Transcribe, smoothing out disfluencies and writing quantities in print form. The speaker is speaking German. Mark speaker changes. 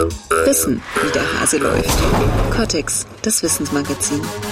Speaker 1: Wissen, wie der Hase läuft. Cortex, das Wissensmagazin.